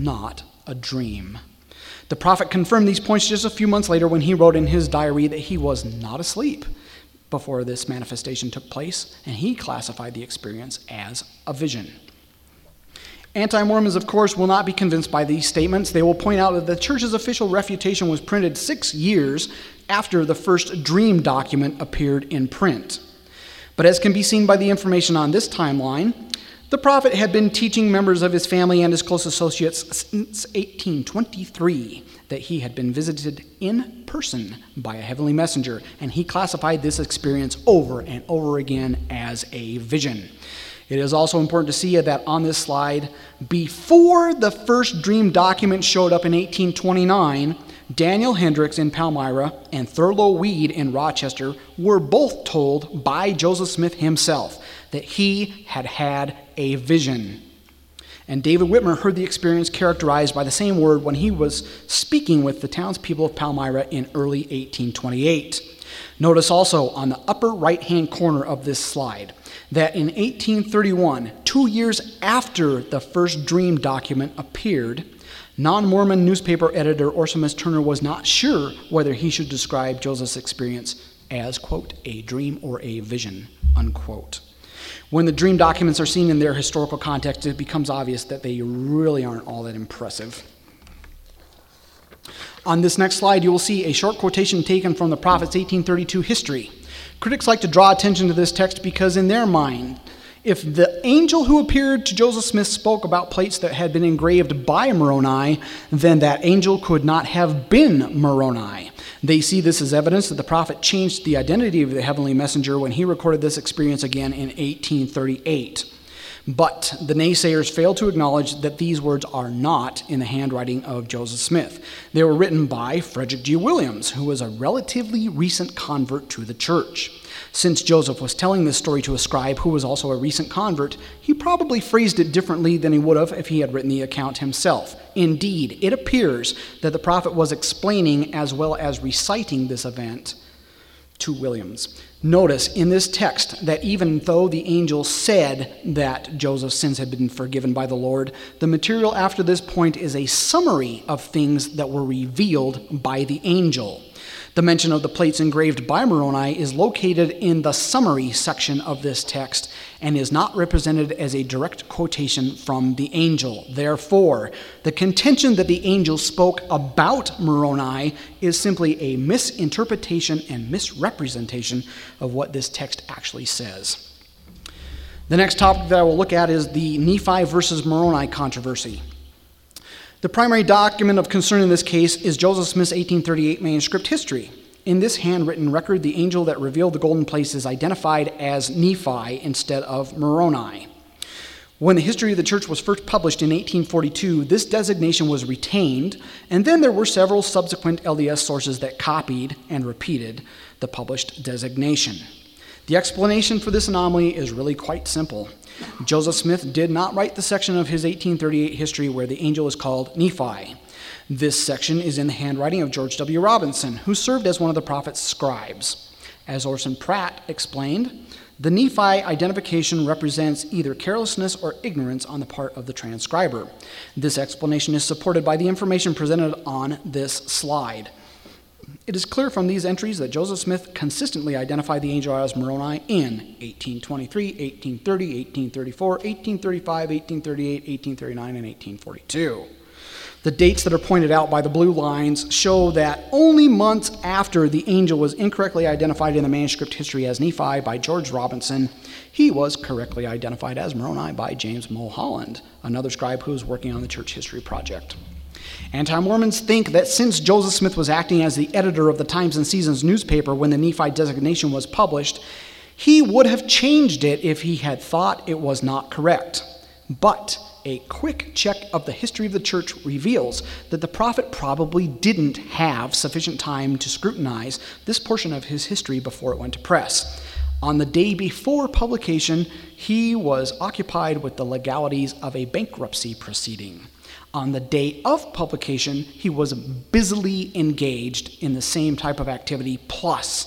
not a dream. The prophet confirmed these points just a few months later when he wrote in his diary that he was not asleep before this manifestation took place, and he classified the experience as a vision. Anti-Mormons, of course, will not be convinced by these statements. They will point out that the church's official refutation was printed 6 years after the first dream document appeared in print. But as can be seen by the information on this timeline, the prophet had been teaching members of his family and his close associates since 1823 that he had been visited in person by a heavenly messenger, and he classified this experience over and over again as a vision. It is also important to see that on this slide, before the first dream document showed up in 1829, Daniel Hendricks in Palmyra and Thurlow Weed in Rochester were both told by Joseph Smith himself that he had had a vision. And David Whitmer heard the experience characterized by the same word when he was speaking with the townspeople of Palmyra in early 1828. Notice also on the upper right-hand corner of this slide that in 1831, 2 years after the first dream document appeared, non-Mormon newspaper editor Orson S. Turner was not sure whether he should describe Joseph's experience as, quote, a dream or a vision, unquote. When the dream documents are seen in their historical context, it becomes obvious that they really aren't all that impressive. On this next slide, you will see a short quotation taken from the prophet's 1832 history. Critics like to draw attention to this text because in their mind, if the angel who appeared to Joseph Smith spoke about plates that had been engraved by Moroni, then that angel could not have been Moroni. They see this as evidence that the prophet changed the identity of the heavenly messenger when he recorded this experience again in 1838. But the naysayers fail to acknowledge that these words are not in the handwriting of Joseph Smith. They were written by Frederick G. Williams, who was a relatively recent convert to the church. Since Joseph was telling this story to a scribe who was also a recent convert, he probably phrased it differently than he would have if he had written the account himself. Indeed, it appears that the prophet was explaining as well as reciting this event to Williams. Notice in this text that even though the angel said that Joseph's sins had been forgiven by the Lord, the material after this point is a summary of things that were revealed by the angel. The mention of the plates engraved by Moroni is located in the summary section of this text and is not represented as a direct quotation from the angel. Therefore, the contention that the angel spoke about Moroni is simply a misinterpretation and misrepresentation of what this text actually says. The next topic that I will look at is the Nephi versus Moroni controversy. The primary document of concern in this case is Joseph Smith's 1838 manuscript history. In this handwritten record, the angel that revealed the golden plates is identified as Nephi instead of Moroni. When the history of the church was first published in 1842, this designation was retained, and then there were several subsequent LDS sources that copied and repeated the published designation. The explanation for this anomaly is really quite simple. Joseph Smith did not write the section of his 1838 history where the angel is called Nephi. This section is in the handwriting of George W. Robinson, who served as one of the prophet's scribes. As Orson Pratt explained, the Nephi identification represents either carelessness or ignorance on the part of the transcriber. This explanation is supported by the information presented on this slide. It is clear from these entries that Joseph Smith consistently identified the angel as Moroni in 1823, 1830, 1834, 1835, 1838, 1839, and 1842. The dates that are pointed out by the blue lines show that only months after the angel was incorrectly identified in the manuscript history as Nephi by George Robinson, he was correctly identified as Moroni by James Mulholland, another scribe who was working on the Church History Project. Anti-Mormons think that since Joseph Smith was acting as the editor of the Times and Seasons newspaper when the Nephi designation was published, he would have changed it if he had thought it was not correct. But a quick check of the history of the church reveals that the prophet probably didn't have sufficient time to scrutinize this portion of his history before it went to press. On the day before publication, he was occupied with the legalities of a bankruptcy proceeding. On the day of publication, he was busily engaged in the same type of activity, plus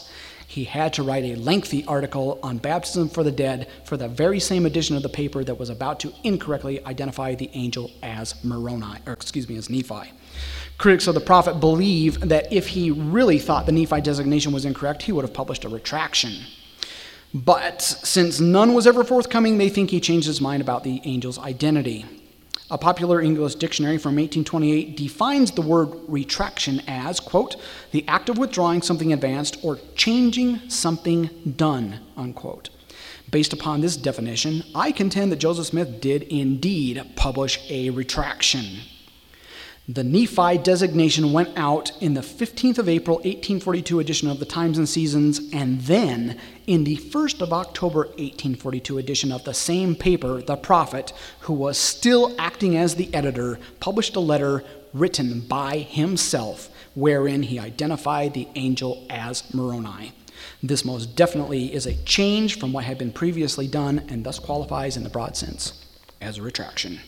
He had to write a lengthy article on baptism for the dead for the very same edition of the paper that was about to incorrectly identify the angel as as Nephi. Critics of the prophet believe that if he really thought the Nephi designation was incorrect, he would have published a retraction. But since none was ever forthcoming, they think he changed his mind about the angel's identity. A popular English dictionary from 1828 defines the word retraction as, quote, the act of withdrawing something advanced or changing something done, unquote. Based upon this definition, I contend that Joseph Smith did indeed publish a retraction. The Nephi designation went out in the 15th of April, 1842 edition of the Times and Seasons, and then in the 1st of October, 1842 edition of the same paper, the prophet, who was still acting as the editor, published a letter written by himself wherein he identified the angel as Moroni. This most definitely is a change from what had been previously done and thus qualifies in the broad sense as a retraction.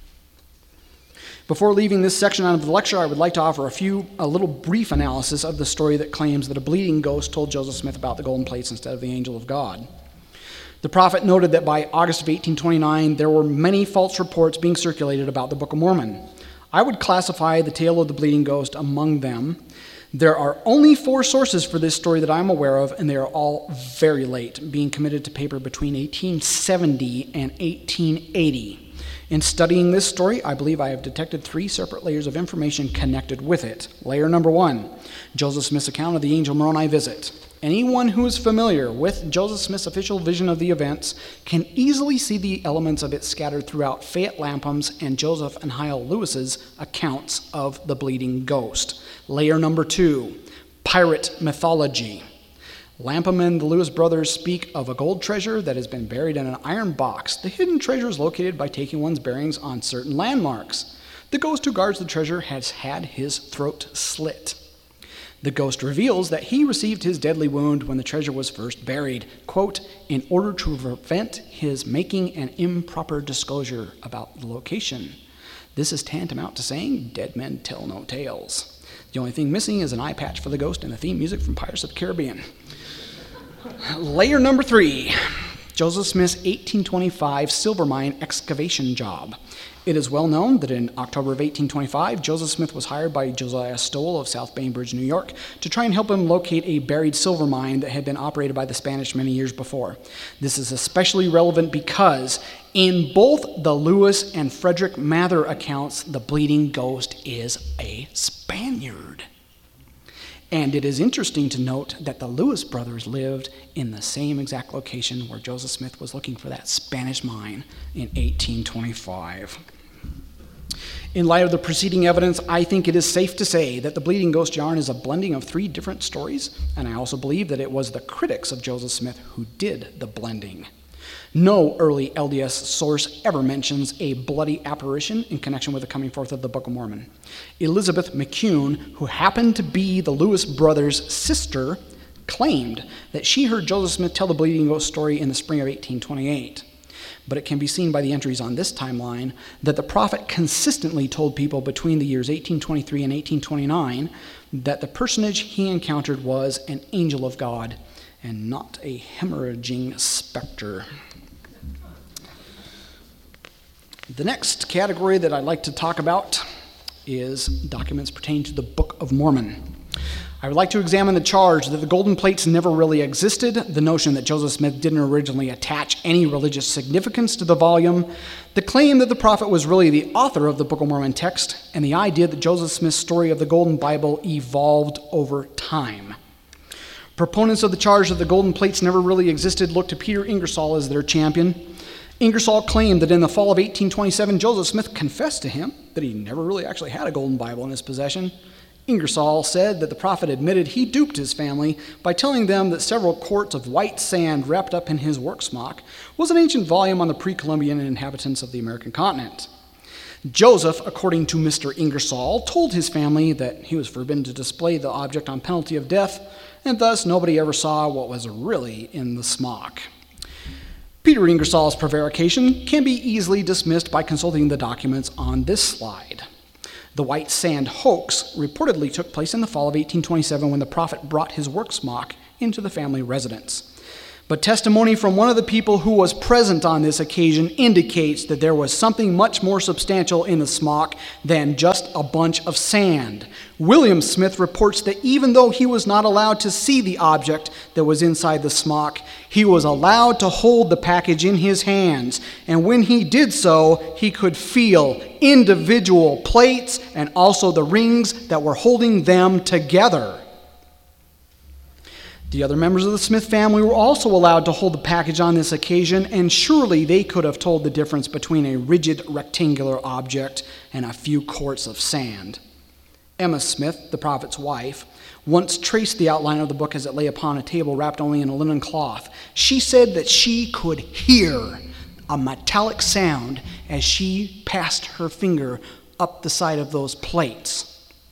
Before leaving this section of the lecture, I would like to offer a little brief analysis of the story that claims that a bleeding ghost told Joseph Smith about the golden plates instead of the angel of God. The prophet noted that by August of 1829, there were many false reports being circulated about the Book of Mormon. I would classify the tale of the bleeding ghost among them. There are only 4 sources for this story that I'm aware of, and they are all very late, being committed to paper between 1870 and 1880. In studying this story, I believe I have detected 3 separate layers of information connected with it. Layer number 1, Joseph Smith's account of the angel Moroni visit. Anyone who is familiar with Joseph Smith's official vision of the events can easily see the elements of it scattered throughout Fayette Lapham's and Joseph and Hyle Lewis's accounts of the bleeding ghost. Layer number 2, pirate mythology. Lapham and the Lewis brothers speak of a gold treasure that has been buried in an iron box. The hidden treasure is located by taking one's bearings on certain landmarks. The ghost who guards the treasure has had his throat slit. The ghost reveals that he received his deadly wound when the treasure was first buried, quote, in order to prevent his making an improper disclosure about the location. This is tantamount to saying dead men tell no tales. The only thing missing is an eye patch for the ghost and the theme music from Pirates of the Caribbean. Layer number 3, Joseph Smith's 1825 silver mine excavation job. It is well known that in October of 1825, Joseph Smith was hired by Josiah Stowell of South Bainbridge, New York, to try and help him locate a buried silver mine that had been operated by the Spanish many years before. This is especially relevant because in both the Lewis and Frederick Mather accounts, the bleeding ghost is a Spaniard. And it is interesting to note that the Lewis brothers lived in the same exact location where Joseph Smith was looking for that Spanish mine in 1825. In light of the preceding evidence, I think it is safe to say that the bleeding ghost yarn is a blending of 3 different stories, and I also believe that it was the critics of Joseph Smith who did the blending. No early LDS source ever mentions a bloody apparition in connection with the coming forth of the Book of Mormon. Elizabeth McCune, who happened to be the Lewis brothers' sister, claimed that she heard Joseph Smith tell the bleeding ghost story in the spring of 1828. But it can be seen by the entries on this timeline that the prophet consistently told people between the years 1823 and 1829 that the personage he encountered was an angel of God and not a hemorrhaging specter. The next category that I'd like to talk about is documents pertaining to the Book of Mormon. I would like to examine the charge that the golden plates never really existed, the notion that Joseph Smith didn't originally attach any religious significance to the volume, the claim that the prophet was really the author of the Book of Mormon text, and the idea that Joseph Smith's story of the Golden Bible evolved over time. Proponents of the charge that the golden plates never really existed look to Peter Ingersoll as their champion. Ingersoll claimed that in the fall of 1827, Joseph Smith confessed to him that he never really actually had a golden Bible in his possession. Ingersoll said that the prophet admitted he duped his family by telling them that several quarts of white sand wrapped up in his work smock was an ancient volume on the pre-Columbian inhabitants of the American continent. Joseph, according to Mr. Ingersoll, told his family that he was forbidden to display the object on penalty of death, and thus nobody ever saw what was really in the smock. Peter Ingersoll's prevarication can be easily dismissed by consulting the documents on this slide. The white sand hoax reportedly took place in the fall of 1827 when the prophet brought his work smock into the family residence. But testimony from one of the people who was present on this occasion indicates that there was something much more substantial in the smock than just a bunch of sand. William Smith reports that even though he was not allowed to see the object that was inside the smock, he was allowed to hold the package in his hands. And when he did so, he could feel individual plates and also the rings that were holding them together. The other members of the Smith family were also allowed to hold the package on this occasion, and surely they could have told the difference between a rigid rectangular object and a few quarts of sand. Emma Smith, the prophet's wife, once traced the outline of the book as it lay upon a table wrapped only in a linen cloth. She said that she could hear a metallic sound as she passed her finger up the side of those plates.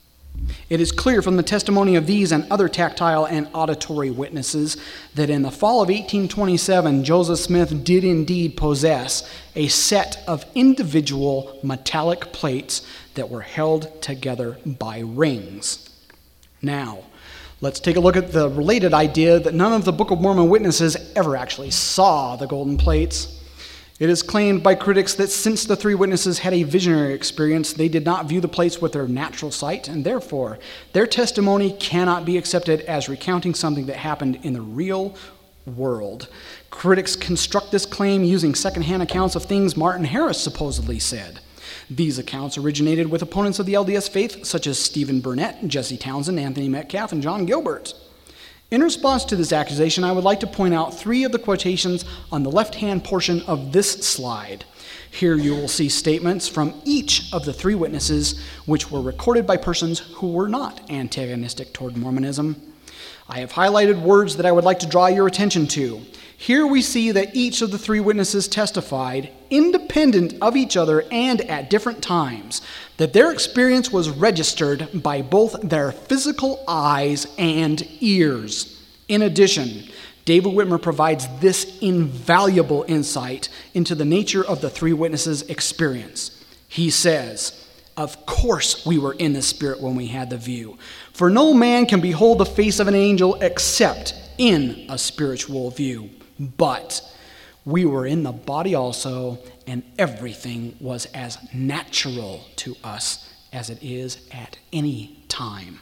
It is clear from the testimony of these and other tactile and auditory witnesses that in the fall of 1827, Joseph Smith did indeed possess a set of individual metallic plates that were held together by rings. Now, let's take a look at the related idea that none of the Book of Mormon witnesses ever actually saw the golden plates. It is claimed by critics that since the three witnesses had a visionary experience, they did not view the plates with their natural sight, and therefore their testimony cannot be accepted as recounting something that happened in the real world. Critics construct this claim using secondhand accounts of things Martin Harris supposedly said. These accounts originated with opponents of the LDS faith such as Stephen Burnett, Jesse Townsend, Anthony Metcalf, and John Gilbert. In response to this accusation, I would like to point out three of the quotations on the left-hand portion of this slide. Here you will see statements from each of the three witnesses which were recorded by persons who were not antagonistic toward Mormonism. I have highlighted words that I would like to draw your attention to. Here we see that each of the three witnesses testified, independent of each other and at different times, that their experience was registered by both their physical eyes and ears. In addition, David Whitmer provides this invaluable insight into the nature of the three witnesses' experience. He says, "Of course we were in the Spirit when we had the view, for no man can behold the face of an angel except in a spiritual view. But we were in the body also, and everything was as natural to us as it is at any time."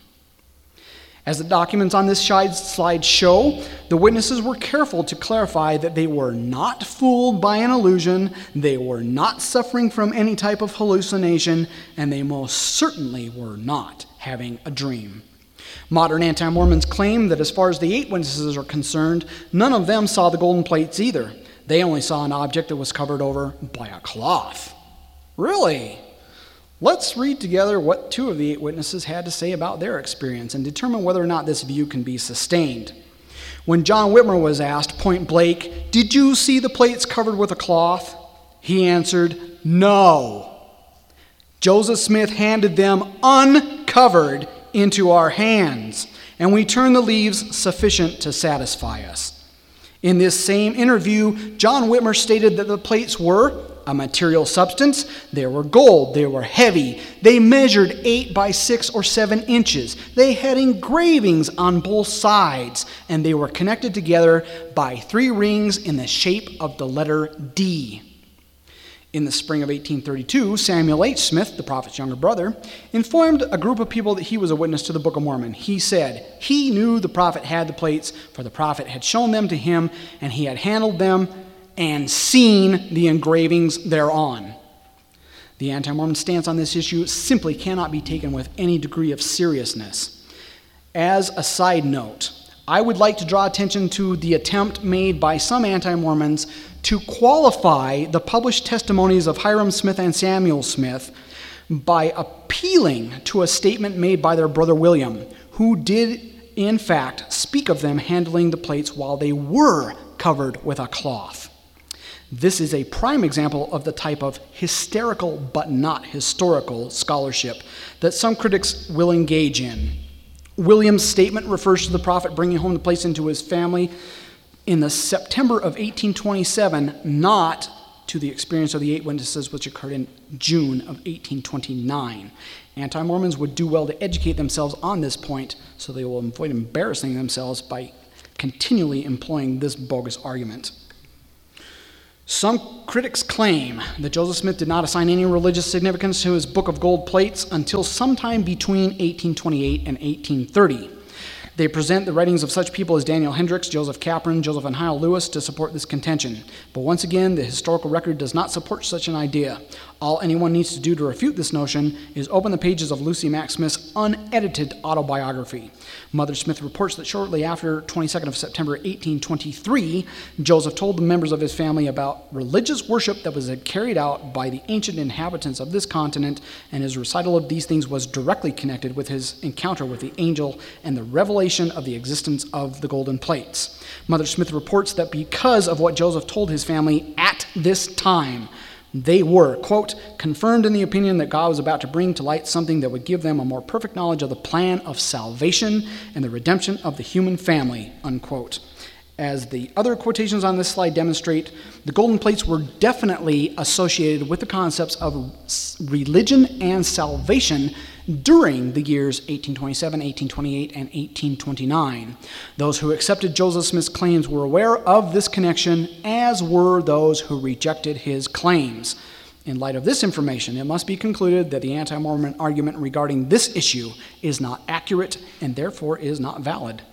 As the documents on this slide show, the witnesses were careful to clarify that they were not fooled by an illusion, they were not suffering from any type of hallucination, and they most certainly were not having a dream. Modern anti-Mormons claim that as far as the 8 witnesses are concerned, none of them saw the golden plates either. They only saw an object that was covered over by a cloth. Really? Let's read together what 2 of the 8 witnesses had to say about their experience and determine whether or not this view can be sustained. When John Whitmer was asked point blank, "Did you see the plates covered with a cloth?" he answered, "No. Joseph Smith handed them uncovered into our hands, and we turned the leaves sufficient to satisfy us." In this same interview, John Whitmer stated that the plates were a material substance. They were gold. They were heavy. They measured 8 by 6 or 7 inches. They had engravings on both sides, and they were connected together by 3 rings in the shape of the letter D. In the spring of 1832, Samuel H. Smith, the prophet's younger brother, informed a group of people that he was a witness to the Book of Mormon. He said he knew the prophet had the plates, for the prophet had shown them to him, and he had handled them and seen the engravings thereon. The anti-Mormon stance on this issue simply cannot be taken with any degree of seriousness. As a side note, I would like to draw attention to the attempt made by some anti-Mormons to qualify the published testimonies of Hyrum Smith and Samuel Smith by appealing to a statement made by their brother William, who did, in fact, speak of them handling the plates while they were covered with a cloth. This is a prime example of the type of hysterical but not historical scholarship that some critics will engage in. William's statement refers to the prophet bringing home the plates into his family in the September of 1827, not to the experience of the 8 witnesses which occurred in June of 1829. Anti-Mormons would do well to educate themselves on this point so they will avoid embarrassing themselves by continually employing this bogus argument. Some critics claim that Joseph Smith did not assign any religious significance to his Book of Gold Plates until sometime between 1828 and 1830. They present the writings of such people as Daniel Hendricks, Joseph Capron, Joseph and Hyle Lewis to support this contention. But once again, the historical record does not support such an idea. All anyone needs to do to refute this notion is open the pages of Lucy Mack Smith's unedited autobiography. Mother Smith reports that shortly after 22nd of September 1823, Joseph told the members of his family about religious worship that was carried out by the ancient inhabitants of this continent, and his recital of these things was directly connected with his encounter with the angel and the revelation of the existence of the golden plates. Mother Smith reports that because of what Joseph told his family at this time, they were, quote, confirmed in the opinion that God was about to bring to light something that would give them a more perfect knowledge of the plan of salvation and the redemption of the human family, unquote. As the other quotations on this slide demonstrate, the golden plates were definitely associated with the concepts of religion and salvation during the years 1827, 1828, and 1829. Those who accepted Joseph Smith's claims were aware of this connection, as were those who rejected his claims. In light of this information, it must be concluded that the anti-Mormon argument regarding this issue is not accurate and therefore is not valid.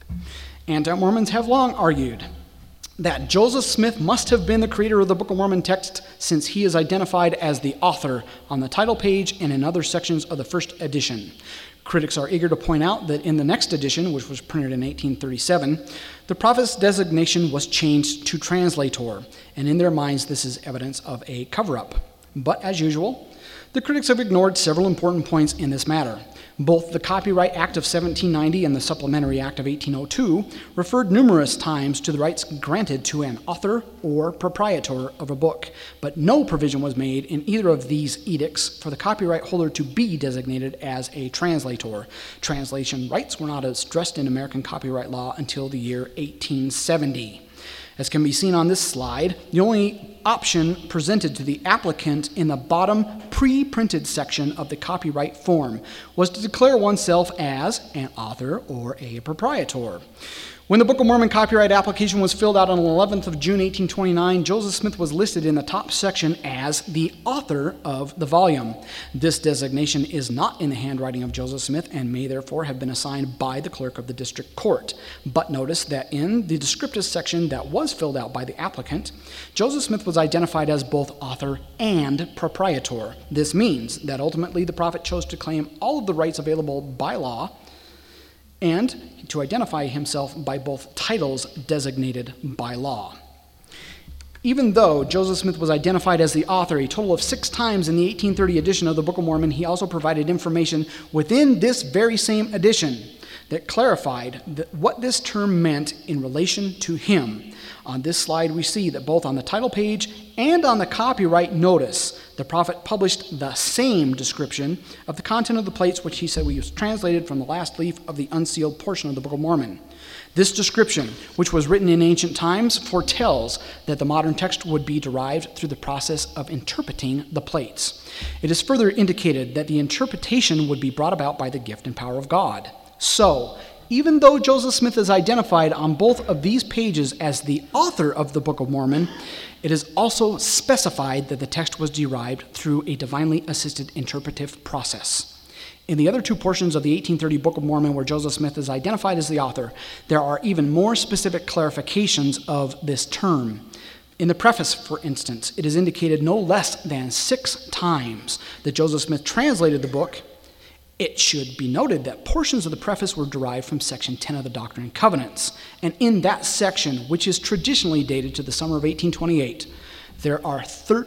Anti-Mormons have long argued that Joseph Smith must have been the creator of the Book of Mormon text, since he is identified as the author on the title page and in other sections of the first edition. Critics are eager to point out that in the next edition, which was printed in 1837, the prophet's designation was changed to translator, and in their minds this is evidence of a cover-up. But as usual, the critics have ignored several important points in this matter. Both the Copyright Act of 1790 and the Supplementary Act of 1802 referred numerous times to the rights granted to an author or proprietor of a book, but no provision was made in either of these edicts for the copyright holder to be designated as a translator. Translation rights were not stressed in American copyright law until the year 1870. As can be seen on this slide, the only option presented to the applicant in the bottom pre-printed section of the copyright form was to declare oneself as an author or a proprietor. When the Book of Mormon copyright application was filled out on the 11th of June, 1829, Joseph Smith was listed in the top section as the author of the volume. This designation is not in the handwriting of Joseph Smith and may therefore have been assigned by the clerk of the district court. But notice that in the descriptive section that was filled out by the applicant, Joseph Smith was identified as both author and proprietor. This means that ultimately the prophet chose to claim all of the rights available by law and to identify himself by both titles designated by law. Even though Joseph Smith was identified as the author a total of 6 times in the 1830 edition of the Book of Mormon, he also provided information within this very same edition that clarified what this term meant in relation to him. On this slide, we see that both on the title page and on the copyright notice, the prophet published the same description of the content of the plates, which he said was translated from the last leaf of the unsealed portion of the Book of Mormon. This description, which was written in ancient times, foretells that the modern text would be derived through the process of interpreting the plates. It is further indicated that the interpretation would be brought about by the gift and power of God. So, even though Joseph Smith is identified on both of these pages as the author of the Book of Mormon, it is also specified that the text was derived through a divinely assisted interpretive process. In the other 2 portions of the 1830 Book of Mormon where Joseph Smith is identified as the author, there are even more specific clarifications of this term. In the preface, for instance, it is indicated no less than 6 times that Joseph Smith translated the book. It should be noted that portions of the preface were derived from section 10 of the Doctrine and Covenants, and in that section, which is traditionally dated to the summer of 1828, there are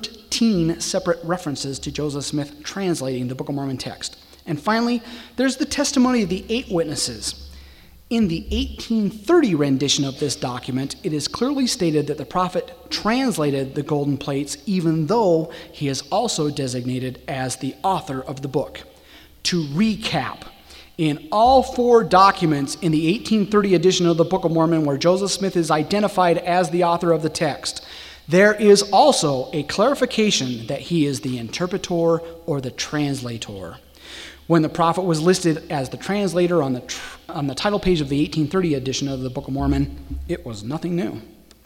13 separate references to Joseph Smith translating the Book of Mormon text. And finally, there's the testimony of the 8 witnesses. In the 1830 rendition of this document, it is clearly stated that the prophet translated the golden plates, even though he is also designated as the author of the book. To recap, in all 4 documents in the 1830 edition of the Book of Mormon where Joseph Smith is identified as the author of the text, there is also a clarification that he is the interpreter or the translator. When the prophet was listed as the translator on the title page of the 1830 edition of the Book of Mormon, it was nothing new.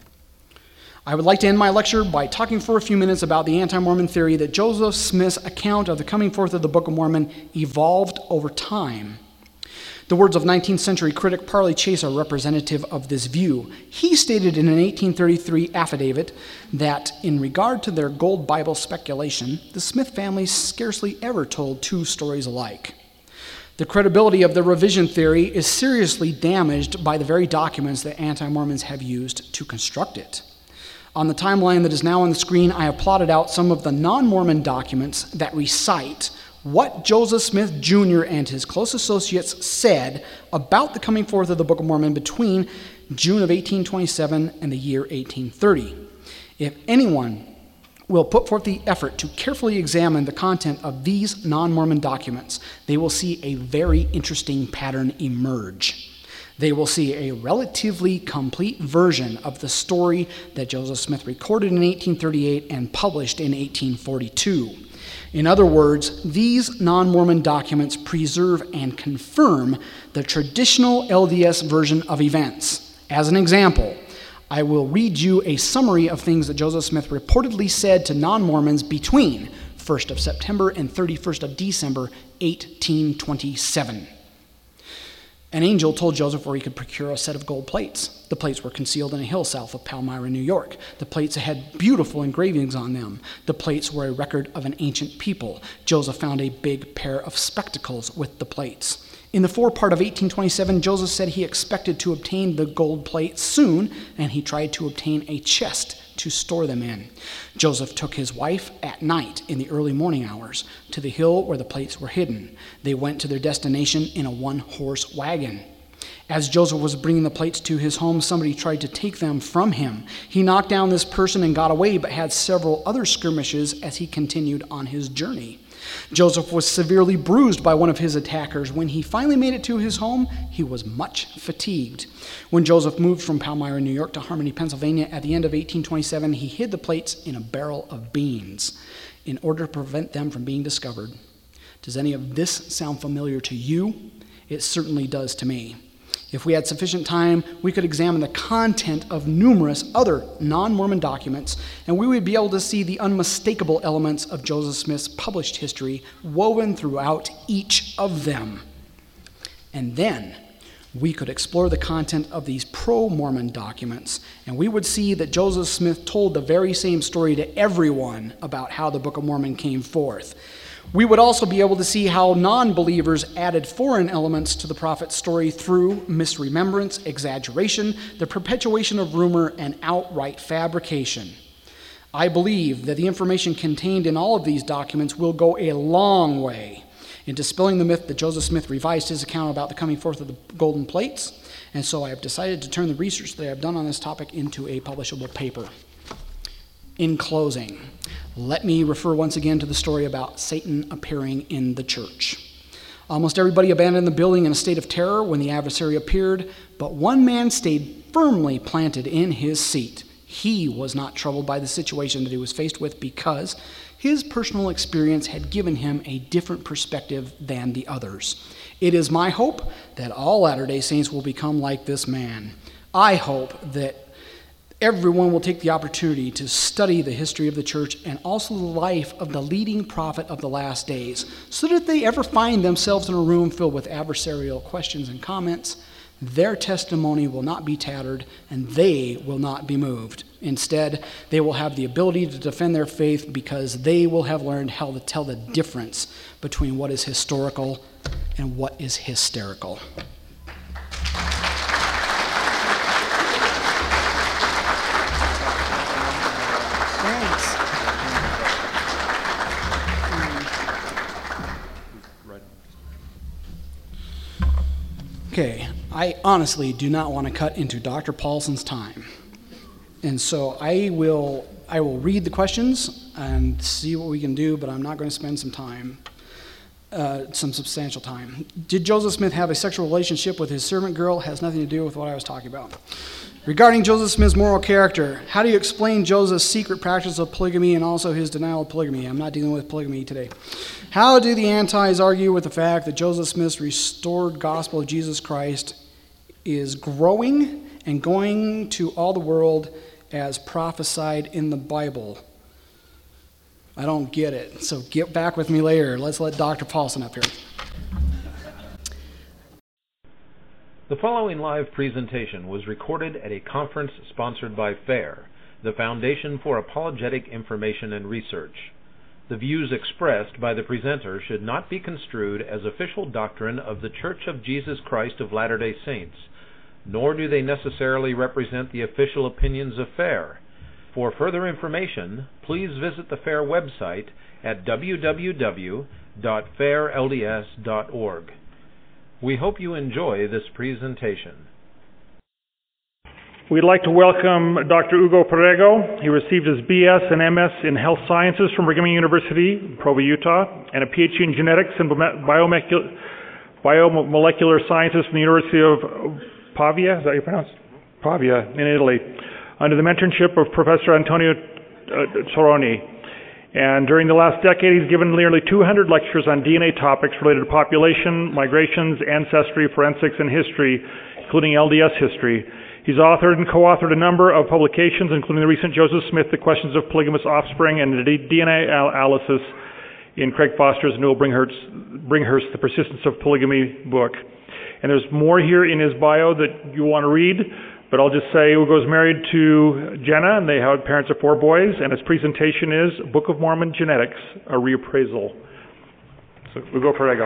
I would like to end my lecture by talking for a few minutes about the anti-Mormon theory that Joseph Smith's account of the coming forth of the Book of Mormon evolved over time. The words of 19th century critic Parley Chase are representative of this view. He stated in an 1833 affidavit that in regard to their gold Bible speculation, the Smith family scarcely ever told two stories alike. The credibility of the revision theory is seriously damaged by the very documents that anti-Mormons have used to construct it. On the timeline that is now on the screen, I have plotted out some of the non-Mormon documents that recite what Joseph Smith Jr. and his close associates said about the coming forth of the Book of Mormon between June of 1827 and the year 1830. If anyone will put forth the effort to carefully examine the content of these non-Mormon documents, they will see a very interesting pattern emerge. They will see a relatively complete version of the story that Joseph Smith recorded in 1838 and published in 1842. In other words, these non-Mormon documents preserve and confirm the traditional LDS version of events. As an example, I will read you a summary of things that Joseph Smith reportedly said to non-Mormons between 1st of September and 31st of December, 1827. An angel told Joseph where he could procure a set of gold plates. The plates were concealed in a hill south of Palmyra, New York. The plates had beautiful engravings on them. The plates were a record of an ancient people. Joseph found a big pair of spectacles with the plates. In the forepart of 1827, Joseph said he expected to obtain the gold plates soon, and he tried to obtain a chest to store them in. Joseph took his wife at night in the early morning hours to the hill where the plates were hidden. They went to their destination in a one-horse wagon. As Joseph was bringing the plates to his home, somebody tried to take them from him. He knocked down this person and got away, but had several other skirmishes as he continued on his journey. Joseph was severely bruised by one of his attackers. When he finally made it to his home, he was much fatigued. When Joseph moved from Palmyra, New York to Harmony, Pennsylvania at the end of 1827, he hid the plates in a barrel of beans in order to prevent them from being discovered. Does any of this sound familiar to you? It certainly does to me. If we had sufficient time, we could examine the content of numerous other non-Mormon documents, and we would be able to see the unmistakable elements of Joseph Smith's published history woven throughout each of them. And then we could explore the content of these pro-Mormon documents, and we would see that Joseph Smith told the very same story to everyone about how the Book of Mormon came forth. We would also be able to see how non-believers added foreign elements to the prophet's story through misremembrance, exaggeration, the perpetuation of rumor, and outright fabrication. I believe that the information contained in all of these documents will go a long way in dispelling the myth that Joseph Smith revised his account about the coming forth of the golden plates, and so I have decided to turn the research that I have done on this topic into a publishable paper. In closing, let me refer once again to the story about Satan appearing in the church. Almost everybody abandoned the building in a state of terror when the adversary appeared, but one man stayed firmly planted in his seat. He was not troubled by the situation that he was faced with because his personal experience had given him a different perspective than the others. It is my hope that all Latter-day Saints will become like this man. I hope that everyone will take the opportunity to study the history of the church and also the life of the leading prophet of the last days, so that if they ever find themselves in a room filled with adversarial questions and comments, their testimony will not be tattered and they will not be moved. Instead, they will have the ability to defend their faith because they will have learned how to tell the difference between what is historical and what is hysterical. Okay, I honestly do not want to cut into Dr. Paulson's time. And so I will read the questions and see what we can do, but I'm not going to spend some time. some substantial time. Did Joseph Smith have a sexual relationship with his servant girl? Has nothing to do with what I was talking about. Regarding Joseph Smith's moral character, how do you explain Joseph's secret practice of polygamy and also his denial of polygamy? I'm not dealing with polygamy today. How do the antis argue with the fact that Joseph Smith's restored gospel of Jesus Christ is growing and going to all the world as prophesied in the Bible? I don't get it. So get back with me later. Let's let Dr. Paulson up here. The following live presentation was recorded at a conference sponsored by FAIR, the Foundation for Apologetic Information and Research. The views expressed by the presenter should not be construed as official doctrine of the Church of Jesus Christ of Latter-day Saints, nor do they necessarily represent the official opinions of FAIR. For further information, please visit the FAIR website at www.fairlds.org. We hope you enjoy this presentation. We'd like to welcome Dr. Hugo Perego. He received his BS and MS in Health Sciences from Brigham Young University, Provo, Utah, and a PhD in Genetics and Biomolecular Sciences from the University of Pavia, is that how you pronounce it? Pavia, in Italy, under the mentorship of Professor Antonio Toroni. And during the last decade, he's given nearly 200 lectures on DNA topics related to population, migrations, ancestry, forensics, and history, including LDS history. He's authored and co-authored a number of publications, including the recent Joseph Smith, The Questions of Polygamous Offspring, and the DNA Analysis in Craig Foster's Newell Bringhurst, The Persistence of Polygamy book. And there's more here in his bio that you want to read, but I'll just say Hugo's married to Jenna, and they have parents of 4 boys, and his presentation is Book of Mormon Genetics, a Reappraisal. So, Hugo Perego.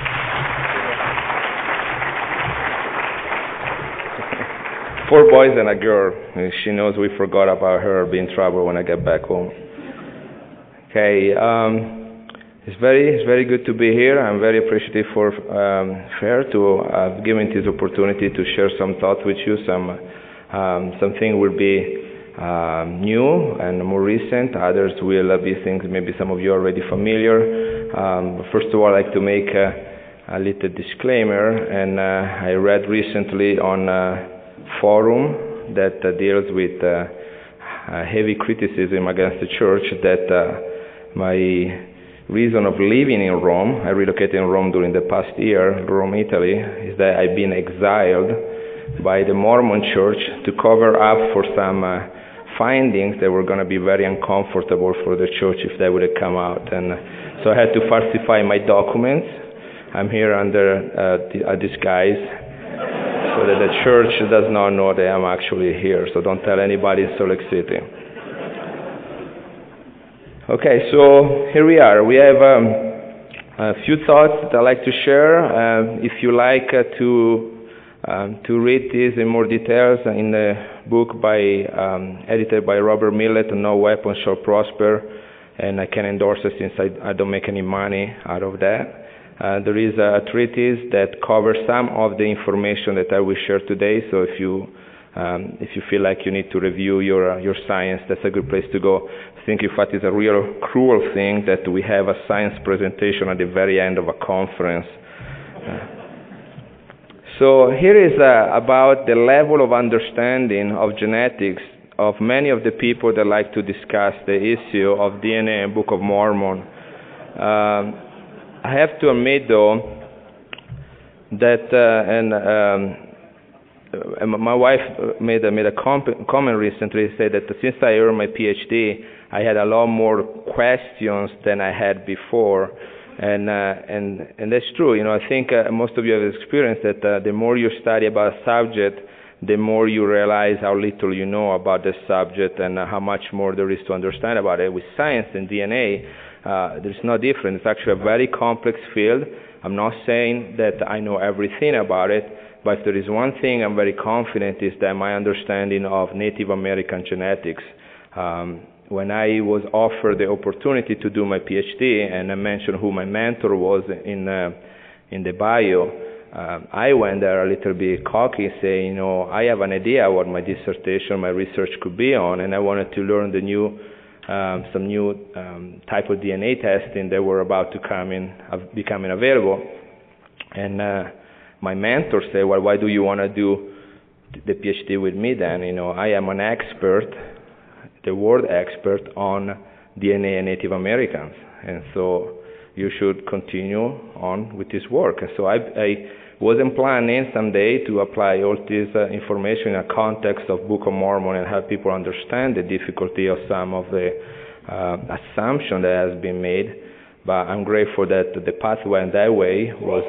4 boys and a girl. She knows we forgot about her, be in trouble when I get back home. Okay, it's very good to be here. I'm very appreciative for FAIR to have given this opportunity to share some thoughts with you. Something will be new and more recent. Others will be things maybe some of you are already familiar. But first of all, I'd like to make a little disclaimer. And I read recently on a forum that deals with heavy criticism against the church that my reason of living in Rome, I relocated in Rome during the past year, Rome, Italy, is that I've been exiled by the Mormon Church to cover up for some findings that were going to be very uncomfortable for the church if they would have come out. And so I had to falsify my documents. I'm here under a disguise so that the church does not know that I'm actually here. So don't tell anybody in Salt Lake City. Okay, so here we are. We have a few thoughts that I'd like to share. If you like to read this in more details in the book edited by Robert Millett, No Weapon Shall Prosper, and I can endorse it since I don't make any money out of that. There is a treatise that covers some of the information that I will share today, so if you feel like you need to review your science, that's a good place to go. I think, in fact, it's a real cruel thing that we have a science presentation at the very end of a conference. So here is about the level of understanding of genetics of many of the people that like to discuss the issue of DNA and Book of Mormon. I have to admit, though, that and my wife made a comment recently, said that since I earned my PhD, I had a lot more questions than I had before, and that's true. You know, I think most of you have experienced that the more you study about a subject, the more you realize how little you know about the subject and how much more there is to understand about it. With science and DNA, there's no difference. It's actually a very complex field. I'm not saying that I know everything about it, but if there is one thing I'm very confident is that my understanding of Native American genetics. When I was offered the opportunity to do my PhD, and I mentioned who my mentor was in the bio, I went there a little bit cocky, saying, I have an idea what my dissertation, my research could be on, and I wanted to learn the new some new type of DNA testing that were about to becoming available. And my mentor said, well, why do you want to do the PhD with me then? I am an expert, the world expert on DNA in Native Americans. And so you should continue on with this work. And so I wasn't planning someday to apply all this information in a context of Book of Mormon and have people understand the difficulty of some of the assumption that has been made. But I'm grateful that the path went that way was